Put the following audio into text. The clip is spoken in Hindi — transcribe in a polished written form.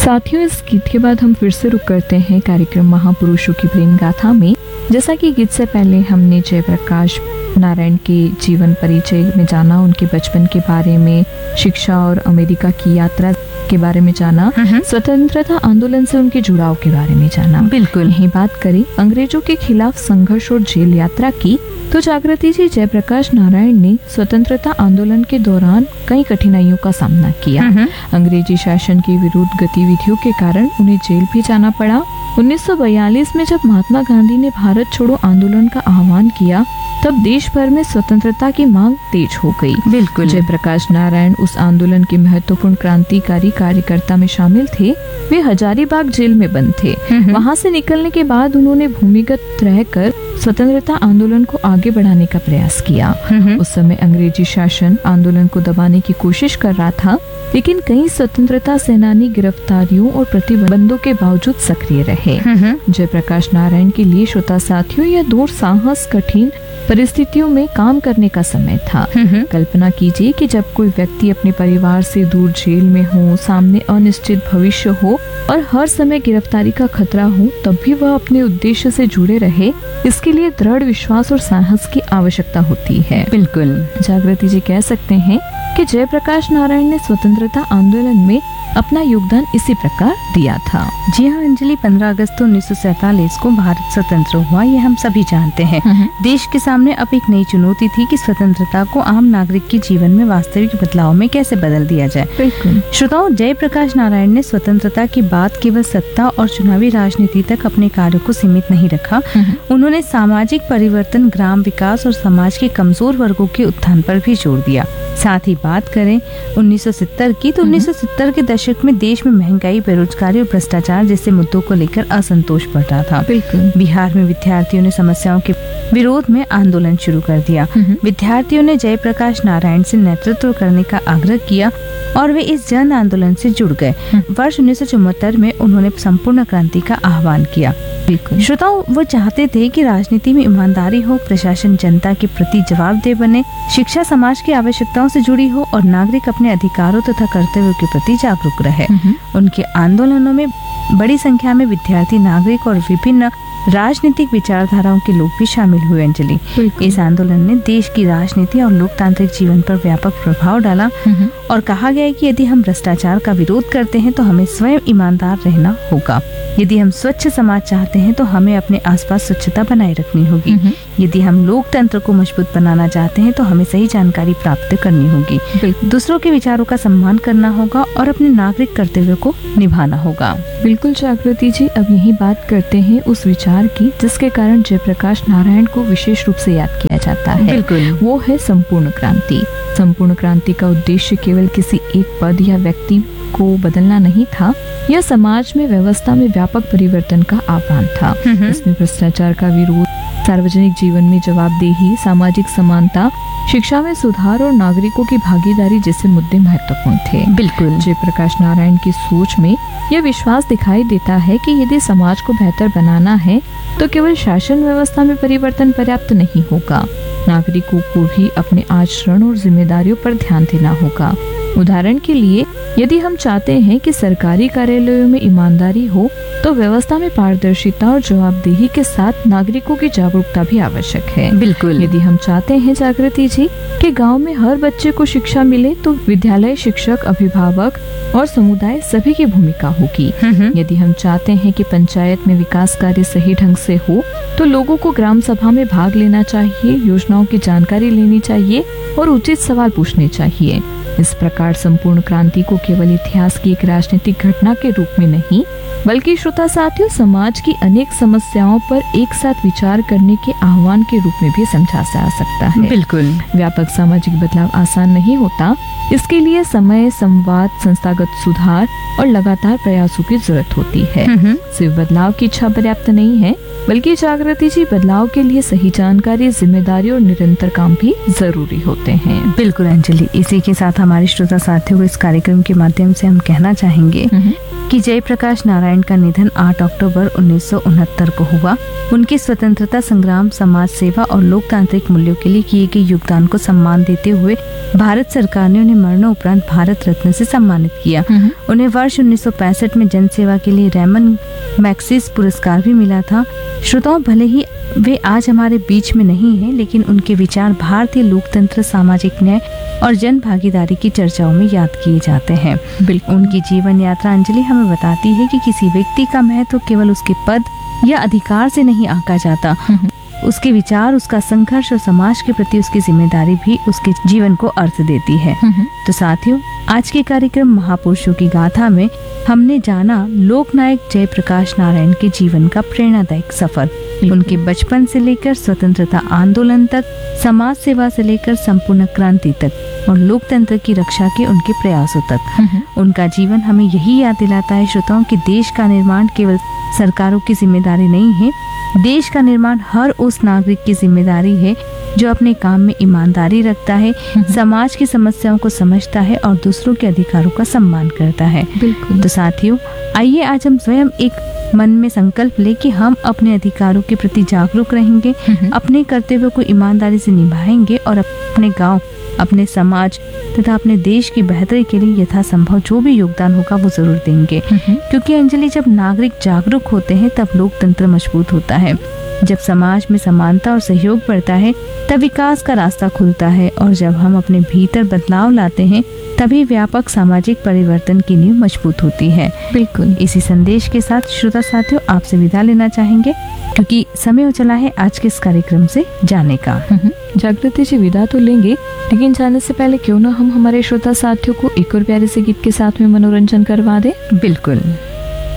साथियों, इस गीत के बाद हम फिर से रुक करते हैं कार्यक्रम महापुरुषों की प्रेम गाथा में। जैसा कि गीत से पहले हमने जयप्रकाश नारायण के जीवन परिचय में जाना, उनके बचपन के बारे में, शिक्षा और अमेरिका की यात्रा के बारे में जाना, स्वतंत्रता आंदोलन से उनके जुड़ाव के बारे में जाना। बिल्कुल। यही बात करें अंग्रेजों के खिलाफ संघर्ष और जेल यात्रा की, तो जागृति जी, जयप्रकाश नारायण ने स्वतंत्रता आंदोलन के दौरान कई कठिनाइयों का सामना किया। अंग्रेजी शासन के विरुद्ध गतिविधियों के कारण उन्हें जेल भी जाना पड़ा। 1942 में जब महात्मा गांधी ने भारत छोड़ो आंदोलन का आह्वान किया, तब देश भर में स्वतंत्रता की मांग तेज हो गई। बिल्कुल। जयप्रकाश नारायण उस आंदोलन के महत्वपूर्ण क्रांतिकारी कार्यकर्ता में शामिल थे। वे हजारीबाग जेल में बंद थे। वहां से निकलने के बाद उन्होंने भूमिगत रहकर स्वतंत्रता आंदोलन को आगे बढ़ाने का प्रयास किया। उस समय अंग्रेजी शासन आंदोलन को दबाने की कोशिश कर रहा था, लेकिन कई स्वतंत्रता सेनानी गिरफ्तारियों और प्रतिबंधों के बावजूद सक्रिय रहे। जयप्रकाश नारायण के लिए, श्रोता साथियों, यह दौर साहस, कठिन परिस्थितियों में काम करने का समय था। कल्पना कीजिए कि जब कोई व्यक्ति अपने परिवार से दूर जेल में हो, सामने अनिश्चित भविष्य हो और हर समय गिरफ्तारी का खतरा हो, तब भी वह अपने उद्देश्य से जुड़े रहे। इसके लिए दृढ़ विश्वास और साहस की आवश्यकता होती है। बिल्कुल। जागृति जी कह सकते हैं कि जयप्रकाश नारायण ने स्वतंत्रता आंदोलन में अपना योगदान इसी प्रकार दिया था। जी हाँ अंजलि, 15 अगस्त 1947 को भारत स्वतंत्र हुआ, ये हम सभी जानते हैं। देश के सामने अब एक नई चुनौती थी कि स्वतंत्रता को आम नागरिक के जीवन में वास्तविक बदलाव में कैसे बदल दिया जाए। श्रोताओं, जयप्रकाश नारायण ने स्वतंत्रता की बात केवल सत्ता और चुनावी राजनीति तक अपने कार्य को सीमित नहीं रखा। उन्होंने सामाजिक परिवर्तन, ग्राम विकास और समाज के कमजोर वर्गों के उत्थान पर भी जोर दिया। साथ ही बात करें 1970 की, तो 1970 के दशक में देश में महंगाई, बेरोजगारी और भ्रष्टाचार जैसे मुद्दों को लेकर असंतोष बढ़ रहा था। बिहार में विद्यार्थियों ने समस्याओं के विरोध में आंदोलन शुरू कर दिया। विद्यार्थियों ने जयप्रकाश नारायण से नेतृत्व करने का आग्रह किया और वे इस जन आंदोलन से जुड़ गए। वर्ष 1974 में उन्होंने संपूर्ण क्रांति का आह्वान किया। श्रोताओं, वो चाहते थे कि राजनीति में ईमानदारी हो, प्रशासन जनता के प्रति जवाबदेह बने, शिक्षा समाज की आवश्यकताओं से जुड़ी हो और नागरिक अपने अधिकारों तथा कर्तव्यों के प्रति जागरूक रहे। उनके आंदोलनों में बड़ी संख्या में विद्यार्थी, नागरिक और विभिन्न राजनीतिक विचारधाराओं के लोग भी शामिल हुए। अंजलि, इस आंदोलन ने देश की राजनीति और लोकतांत्रिक जीवन पर व्यापक प्रभाव डाला और कहा गया है कि यदि हम भ्रष्टाचार का विरोध करते हैं तो हमें स्वयं ईमानदार रहना होगा। यदि हम स्वच्छ समाज चाहते हैं तो हमें अपने आसपास स्वच्छता बनाए रखनी होगी। यदि हम लोकतंत्र को मजबूत बनाना चाहते हैं तो हमें सही जानकारी प्राप्त करनी होगी। दूसरों के विचारों का सम्मान करना होगा और अपने नागरिक कर्तव्यों को निभाना होगा। बिल्कुल जागृति जी, अब यही बात करते हैं उस विचार की जिसके कारण जयप्रकाश नारायण को विशेष रूप से याद किया जाता है। बिल्कुल। वो है संपूर्ण क्रांति। संपूर्ण क्रांति का उद्देश्य केवल किसी एक पद या व्यक्ति को बदलना नहीं था, यह समाज में व्यवस्था में व्यापक परिवर्तन का आह्वान था। इसमें भ्रष्टाचार का विरोध, सार्वजनिक जीवन में जवाबदेही, सामाजिक समानता, शिक्षा में सुधार और नागरिकों की भागीदारी जैसे मुद्दे महत्वपूर्ण थे। बिल्कुल। जयप्रकाश नारायण की सोच में यह विश्वास दिखाई देता है कि यदि समाज को बेहतर बनाना है तो केवल शासन व्यवस्था में परिवर्तन पर्याप्त नहीं होगा। नागरिकों को भी अपने आचरण और जिम्मेदारियों पर ध्यान देना होगा। उदाहरण के लिए, यदि हम चाहते हैं कि सरकारी कार्यालयों में ईमानदारी हो, तो व्यवस्था में पारदर्शिता और जवाबदेही के साथ नागरिकों की जागरूकता भी आवश्यक है। बिल्कुल। यदि हम चाहते हैं जागृति जी कि गांव में हर बच्चे को शिक्षा मिले, तो विद्यालय, शिक्षक, अभिभावक और समुदाय सभी की भूमिका होगी। यदि हम चाहते हैं कि पंचायत में विकास कार्य सही ढंग से हो, तो लोगों को ग्राम सभा में भाग लेना चाहिए, योजनाओं की जानकारी लेनी चाहिए और उचित सवाल पूछने चाहिए। इस प्रकार संपूर्ण क्रांति को केवल इतिहास की एक राजनीतिक घटना के रूप में नहीं, बल्कि श्रोता साथियों, समाज की अनेक समस्याओं पर एक साथ विचार करने के आह्वान के रूप में भी समझा जा सकता है। बिल्कुल। व्यापक सामाजिक बदलाव आसान नहीं होता। इसके लिए समय, संवाद, संस्थागत सुधार और लगातार प्रयासों की जरूरत होती है। सिर्फ बदलाव की इच्छा पर्याप्त नहीं है, बल्कि जागृति जी, बदलाव के लिए सही जानकारी, जिम्मेदारी और निरंतर काम भी जरूरी होते हैं। बिल्कुल अंजलि, इसी के साथ हमारे श्रोता साथियों को इस कार्यक्रम के माध्यम से हम कहना चाहेंगे कि जयप्रकाश नारायण का निधन 8 अक्टूबर 1969 को हुआ। उनके स्वतंत्रता संग्राम, समाज सेवा और लोकतांत्रिक मूल्यों के लिए किए गए योगदान को सम्मान देते हुए भारत सरकार ने उन्हें मरणोपरांत भारत रत्न से सम्मानित किया। उन्हें वर्ष 1965 में जनसेवा के लिए रेमन मैग्सेसे पुरस्कार भी मिला था। श्रोताओं, भले ही वे आज हमारे बीच में नहीं हैं, लेकिन उनके विचार भारतीय लोकतंत्र, सामाजिक न्याय और जन भागीदारी की चर्चाओं में याद किए जाते हैं। बिल्कुल, उनकी जीवन यात्रा अंजलि हमें बताती है कि किसी व्यक्ति का महत्व केवल उसके पद या अधिकार से नहीं आंका जाता। उसके विचार, उसका संघर्ष और समाज के प्रति उसकी जिम्मेदारी भी उसके जीवन को अर्थ देती है। तो साथियों, आज के कार्यक्रम महापुरुषों की गाथा में हमने जाना लोकनायक जयप्रकाश नारायण के जीवन का प्रेरणादायक सफर। उनके बचपन से लेकर स्वतंत्रता आंदोलन तक, समाज सेवा से लेकर संपूर्ण क्रांति तक और लोकतंत्र की रक्षा के उनके प्रयासों तक। उनका जीवन हमें यही याद दिलाता है श्रोताओं कि देश का निर्माण केवल सरकारों की जिम्मेदारी नहीं है। देश का निर्माण हर उस नागरिक की जिम्मेदारी है जो अपने काम में ईमानदारी रखता है, समाज की समस्याओं को समझता है और दूसरों के अधिकारों का सम्मान करता है। बिल्कुल। तो साथियों, आइए आज हम स्वयं एक मन में संकल्प ले कि हम अपने अधिकारों के प्रति जागरूक रहेंगे, अपने कर्तव्यों को ईमानदारी से निभाएंगे और अपने गांव, अपने समाज तथा अपने देश की बेहतरी के लिए यथासंभव जो भी योगदान होगा वो जरूर देंगे। क्योंकि अंजलि, जब नागरिक जागरूक होते हैं तब लोकतंत्र मजबूत होता है। जब समाज में समानता और सहयोग बढ़ता है तब विकास का रास्ता खुलता है, और जब हम अपने भीतर बदलाव लाते हैं तभी व्यापक सामाजिक परिवर्तन की नींव मजबूत होती है। बिल्कुल, इसी संदेश के साथ श्रोता साथियों आपसे विदा लेना चाहेंगे, क्योंकि समय हो चला है आज के इस कार्यक्रम से जाने का। जागृति जी, विदा तो लेंगे, लेकिन जाने से पहले क्यों ना हम हमारे श्रोता साथियों को एक और प्यारे से गीत के साथ में मनोरंजन करवा दे। बिल्कुल।